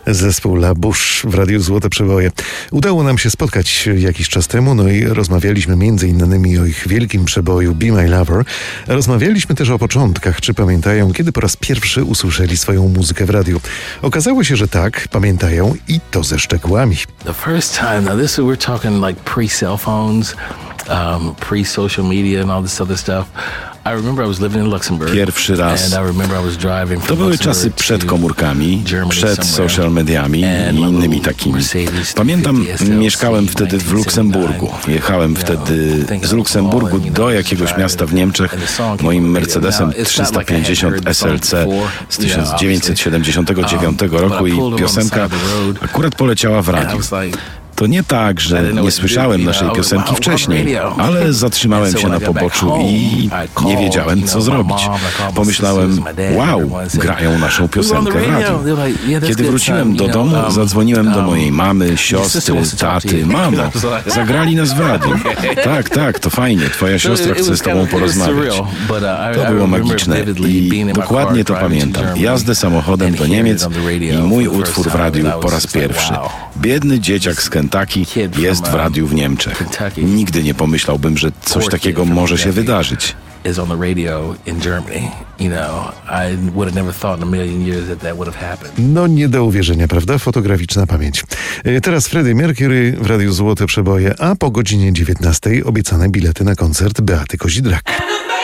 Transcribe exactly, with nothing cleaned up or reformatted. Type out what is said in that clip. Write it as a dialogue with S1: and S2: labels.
S1: Zespół La Bouche w Radiu Złote Przeboje. Udało nam się spotkać jakiś czas temu, no i rozmawialiśmy między innymi o ich wielkim przeboju Be My Lover. Rozmawialiśmy też o początkach, czy pamiętają, kiedy po raz pierwszy usłyszeli swoją muzykę w radiu. Okazało się, że tak, pamiętają i to ze szczegółami.
S2: The first time, now this we're talking like pre-cell phones, um, pre-social media and all this other stuff. I remember I was living in Luxembourg.
S3: Pierwszy raz.
S2: And I remember I was driving
S3: To
S2: from
S3: były
S2: Luxembourg
S3: czasy przed
S2: to
S3: komórkami,
S2: Germany
S3: przed
S2: somewhere.
S3: social mediami
S2: And
S3: i
S2: my
S3: innymi
S2: little
S3: takimi.
S2: Mercedes
S3: Pamiętam,
S2: two fifty
S3: mieszkałem
S2: S L C
S3: wtedy w Luksemburgu. Jechałem wtedy z Luksemburgu do jakiegoś miasta w Niemczech moim Mercedesem trzysta pięćdziesiąt S L C z tysiąc dziewięćset siedemdziesiątego dziewiątego roku i piosenka akurat poleciała w radiu. To nie tak, że nie słyszałem naszej piosenki wcześniej, ale zatrzymałem się na poboczu i nie wiedziałem, co zrobić. Pomyślałem, wow, grają naszą piosenkę w radiu. Kiedy wróciłem do domu, zadzwoniłem do mojej mamy, siostry, taty. Mamo, zagrali nas w radiu. Tak, tak, to fajnie, twoja siostra chce z tobą porozmawiać. To było magiczne i dokładnie to pamiętam. Jazdę samochodem do Niemiec i mój utwór w radiu po raz pierwszy. Biedny dzieciak z Kentucky jest w radiu w Niemczech. Nigdy nie pomyślałbym, że coś takiego może się wydarzyć.
S2: Is on the radio in Germany. You know, I would have never thought in a million years that that would have happened.
S1: No nie do uwierzenia, prawda? Fotograficzna pamięć. E, Teraz Freddie Mercury w Radiu Złote Przeboje, a po godzinie dziewiętnastej obiecane bilety na koncert Beaty Kozidrak.